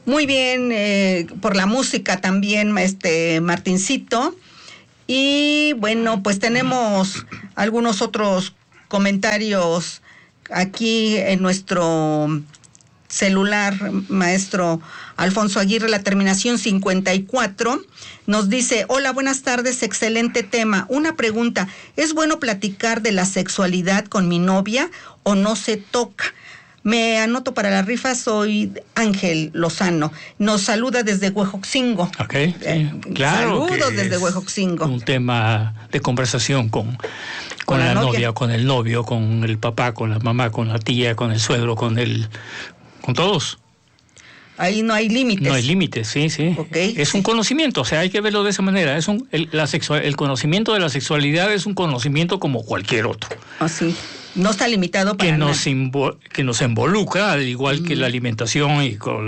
Muy bien, por la música también, Martincito. Y bueno, pues tenemos algunos otros comentarios aquí en nuestro celular, maestro Alfonso Aguirre, la terminación 54, nos dice: hola, buenas tardes, excelente tema. Una pregunta, ¿es bueno platicar de la sexualidad con mi novia o no se toca? Me anoto para la rifa, soy Ángel Lozano. Nos saluda desde Huejoxingo. Ok, sí, claro. Saludos desde Huejoxingo. Un tema de conversación con la novia, con el novio, con el papá, con la mamá, con la tía, con el suegro, con todos. Ahí no hay límites. No hay límites, sí. Okay, es un conocimiento, o sea, hay que verlo de esa manera. El conocimiento de la sexualidad es un conocimiento como cualquier otro. Así. No está limitado para nada. Que nos involucra, al igual que la alimentación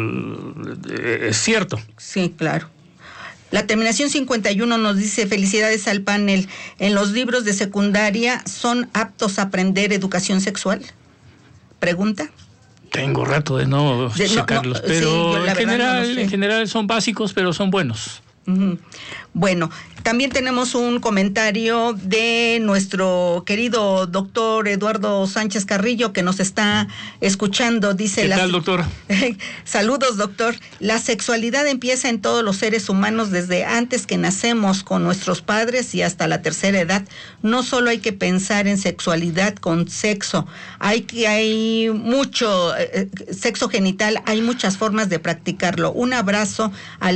es cierto. Sí, claro. La terminación 51 nos dice: felicidades al panel. ¿En los libros de secundaria son aptos a aprender educación sexual? Pregunta. Tengo rato de no checarlos, pero sí, en general son básicos, pero son buenos. Uh-huh. Bueno, también tenemos un comentario de nuestro querido doctor Eduardo Sánchez Carrillo, que nos está escuchando. Dice: ¿qué tal, doctor? Saludos, doctor. La sexualidad empieza en todos los seres humanos desde antes que nacemos con nuestros padres y hasta la tercera edad. No solo hay que pensar en sexualidad con sexo, hay mucho sexo genital, hay muchas formas de practicarlo. Un abrazo al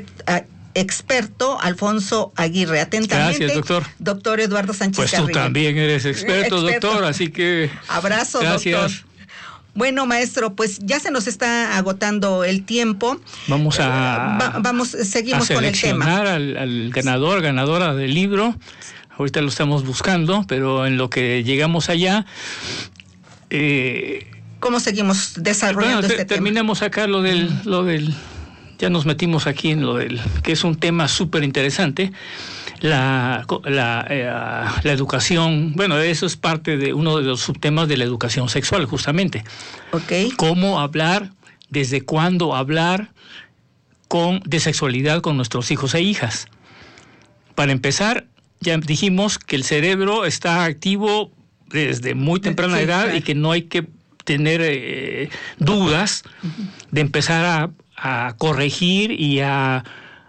experto Alfonso Aguirre. Atentamente. Gracias, doctor. Doctor Eduardo Sánchez Carrillo. Pues tú también eres experto, doctor, así que... Abrazo, gracias. Doctor. Bueno, maestro, pues ya se nos está agotando el tiempo. Vamos seguimos con el tema. A seleccionar al ganadora del libro. Ahorita lo estamos buscando, pero en lo que llegamos allá... ¿cómo seguimos desarrollando este tema? Terminamos acá lo del ya nos metimos aquí en lo del, que es un tema súper interesante, la educación. Bueno, eso es parte de uno de los subtemas de la educación sexual, justamente. Okay. Cómo hablar, desde cuándo hablar de sexualidad con nuestros hijos e hijas. Para empezar, ya dijimos que el cerebro está activo desde muy temprana edad, claro, y que no hay que tener dudas de empezar a corregir y a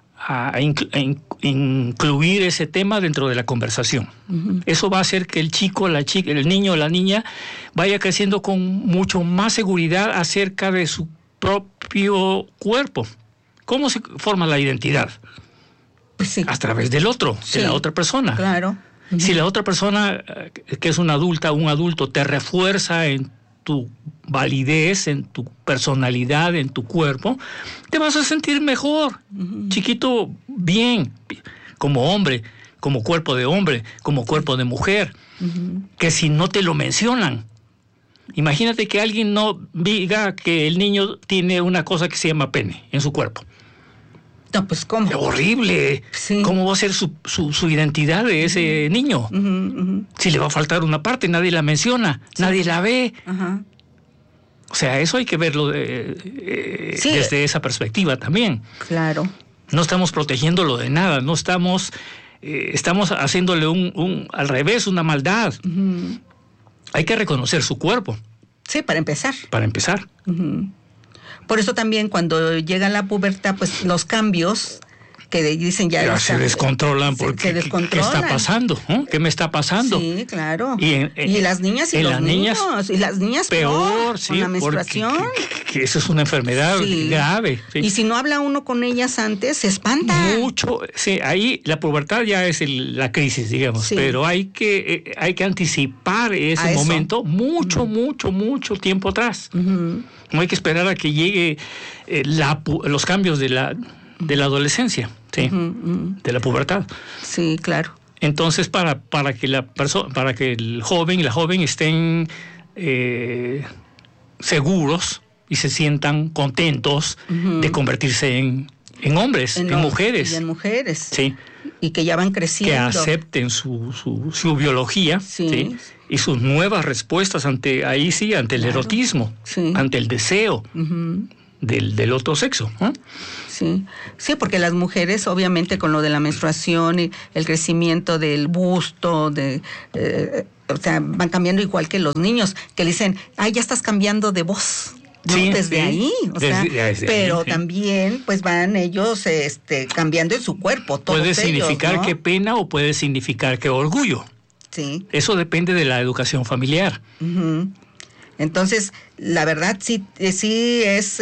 incluir ese tema dentro de la conversación. Uh-huh. Eso va a hacer que el chico, la chica, el niño o la niña vaya creciendo con mucho más seguridad acerca de su propio cuerpo. ¿Cómo se forma la identidad? Pues sí. A través del otro, sí, de la otra persona. Claro. Uh-huh. Si la otra persona, que es una adulta, un adulto, te refuerza en tu validez, en tu personalidad, en tu cuerpo, te vas a sentir mejor, uh-huh, chiquito, bien, como hombre, como cuerpo de hombre, como cuerpo de mujer, uh-huh, que si no te lo mencionan. Imagínate que alguien no diga que el niño tiene una cosa que se llama pene en su cuerpo. No, pues ¿cómo? ¡Qué horrible! Sí. ¿Cómo va a ser su identidad de ese niño? Uh-huh, uh-huh. Si le va a faltar una parte, nadie la menciona, sí, nadie la ve. Uh-huh. O sea, eso hay que verlo sí, desde esa perspectiva también. Claro. No estamos protegiéndolo de nada, no estamos haciéndole al revés, una maldad. Uh-huh. Hay que reconocer su cuerpo. Sí, para empezar. Para empezar. Uh-huh. Por eso también cuando llega la pubertad, pues los cambios que dicen ya se descontrolan, porque se descontrolan. ¿Qué está pasando? ¿Qué me está pasando? Sí, claro. Y las niñas y los niños, y las niñas peor, sí, con la menstruación. Que eso es una enfermedad grave. Sí. Y si no habla uno con ellas antes, se espanta. Mucho, sí, ahí la pubertad ya es la crisis, digamos, sí, pero hay que anticipar ese momento mucho, uh-huh, mucho tiempo atrás. Uh-huh. No hay que esperar a que llegue los cambios de la adolescencia, sí, uh-huh, uh-huh, de la pubertad. Sí, claro. Entonces, para que el joven y la joven estén seguros y se sientan contentos, uh-huh, de convertirse en hombres, en mujeres. Y en mujeres. Sí. Y que ya van creciendo. Que acepten su biología, sí, ¿sí? Y sus nuevas respuestas ante el erotismo, sí, ante el deseo. Uh-huh. del otro sexo, ¿no? Sí, sí, porque las mujeres, obviamente, con lo de la menstruación y el crecimiento del busto, o sea, van cambiando igual que los niños, que le dicen, ay, ya estás cambiando de voz. ¿No? Sí, desde ahí, o sea, desde pero ahí, sí. También pues van ellos cambiando en su cuerpo. Puede ellos, significar ¿no? que pena o puede significar que orgullo. Sí. Eso depende de la educación familiar. Uh-huh. Entonces, la verdad sí es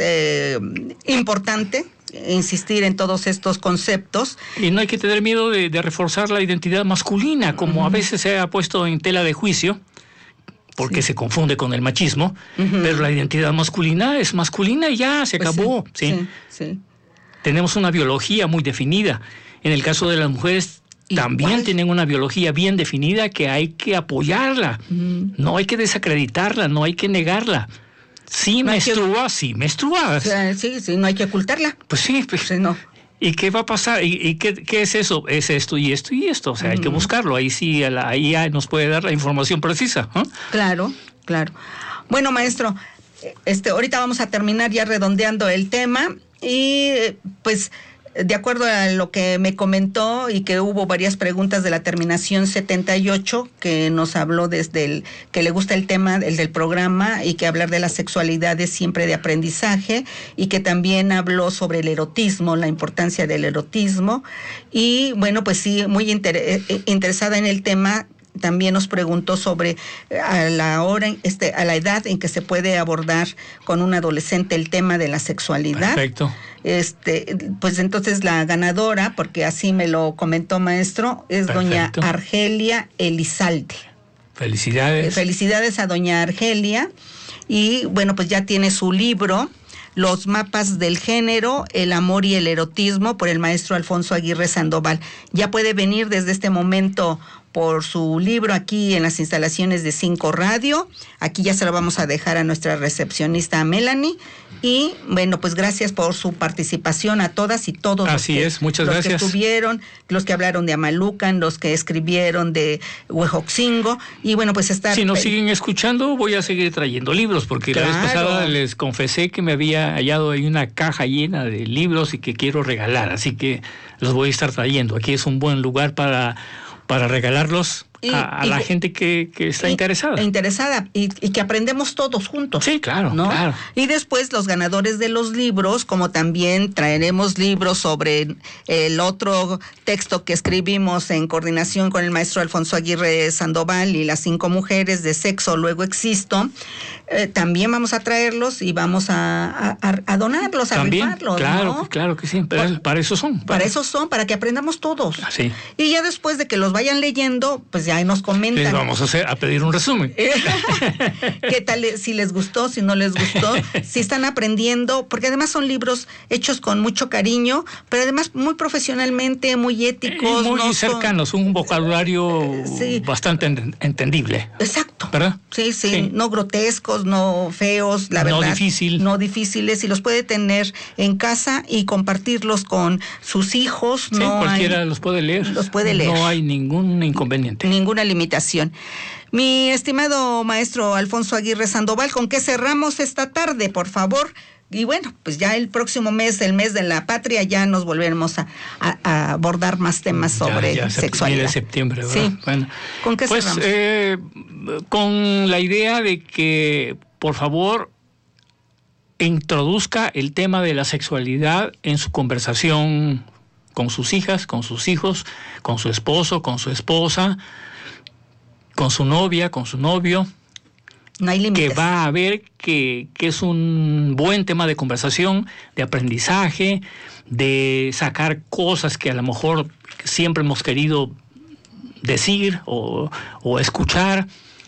importante insistir en todos estos conceptos. Y no hay que tener miedo de reforzar la identidad masculina, como uh-huh. a veces se ha puesto en tela de juicio, porque se confunde con el machismo, pero la identidad masculina es masculina y ya, se acabó. Sí, sí. Tenemos una biología muy definida. En el caso de las mujeres, también tienen una biología bien definida que hay que apoyarla. No hay que desacreditarla, no hay que negarla. Sí, menstrua. O sea, sí, no hay que ocultarla. Pues sí, no. ¿Y qué va a pasar? ¿Y qué es eso? Es esto y esto y esto. O sea, hay que buscarlo. Ahí sí, ahí nos puede dar la información precisa. Claro. Bueno, maestro, ahorita vamos a terminar ya redondeando el tema y pues de acuerdo a lo que me comentó y que hubo varias preguntas de la terminación 78 que nos habló desde que le gusta el tema, el del programa, y que hablar de la sexualidad es siempre de aprendizaje, y que también habló sobre el erotismo, la importancia del erotismo, y bueno, pues sí, muy interesada en el tema. También nos preguntó sobre a la edad en que se puede abordar con un adolescente el tema de la sexualidad. Perfecto. Pues entonces la ganadora, porque así me lo comentó, maestro, es doña Argelia Elizalde. Felicidades. Felicidades a doña Argelia. Y bueno, pues ya tiene su libro, Los mapas del género, el amor y el erotismo, por el maestro Alfonso Aguirre Sandoval. Ya puede venir desde este momento por su libro aquí en las instalaciones de 5 Radio. Aquí ya se lo vamos a dejar a nuestra recepcionista Melanie. Y bueno, pues gracias por su participación a todas y todos. Así es, muchas gracias. Los que estuvieron, los que hablaron de Amalucan, los que escribieron de Huejoxingo. Y bueno, pues si nos siguen escuchando, voy a seguir trayendo libros, porque la vez pasada les confesé que me había hallado ahí una caja llena de libros y que quiero regalar. Así que los voy a estar trayendo. Aquí es un buen lugar para regalarlos a la gente que está interesada. Y que aprendemos todos juntos. Sí, claro, ¿no? claro. Y después los ganadores de los libros, como también traeremos libros sobre el otro texto que escribimos en coordinación con el maestro Alfonso Aguirre Sandoval y las 5 mujeres de sexo, luego existo, también vamos a traerlos y vamos a donarlos, también, a rifarlos. Claro, ¿no? Claro que sí, para eso son. Para eso son, para que aprendamos todos. Sí. Y ya después de que los vayan leyendo, pues ya nos comentan. Les vamos a pedir un resumen. ¿Qué tal? Si les gustó, si no les gustó, si están aprendiendo, porque además son libros hechos con mucho cariño, pero además muy profesionalmente, muy éticos. Y muy cercanos, un vocabulario bastante entendible. Exacto. ¿Verdad? Sí, no grotescos, no feos, la verdad. No difíciles, y los puede tener en casa y compartirlos con sus hijos. Sí, cualquiera los puede leer. No hay ningún inconveniente. Ninguna limitación. Mi estimado maestro Alfonso Aguirre Sandoval, ¿con qué cerramos esta tarde, por favor? Y bueno, pues ya el próximo mes, el mes de la patria, ya nos volveremos a abordar más temas sobre sexualidad. De septiembre, ¿verdad? Sí. Bueno, ¿con qué cerramos? Con la idea de que, por favor, introduzca el tema de la sexualidad en su conversación con sus hijas, con sus hijos, con su esposo, con su esposa, con su novia, con su novio. No hay límites. Que va a ver que es un buen tema de conversación, de aprendizaje, de sacar cosas que a lo mejor siempre hemos querido decir o escuchar,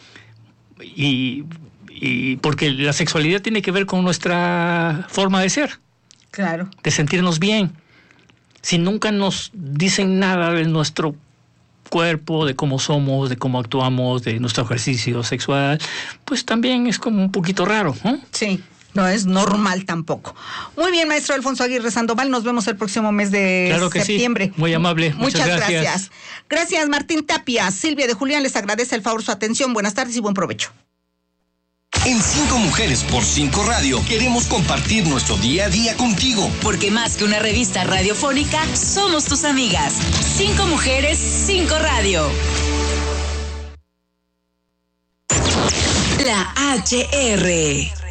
y porque la sexualidad tiene que ver con nuestra forma de ser. Claro. De sentirnos bien. Si nunca nos dicen nada de nuestro cuerpo, de cómo somos, de cómo actuamos, de nuestro ejercicio sexual, pues también es como un poquito raro, ¿no? Sí, no es normal tampoco. Muy bien, maestro Alfonso Aguirre Sandoval, nos vemos el próximo mes de septiembre. Sí. Muy amable. Muchas gracias. Gracias, Martín Tapia. Silvia de Julián les agradece el favor su atención. Buenas tardes y buen provecho. En 5 Mujeres por 5 Radio queremos compartir nuestro día a día contigo. Porque más que una revista radiofónica, somos tus amigas. 5 Mujeres, 5 Radio. La HR.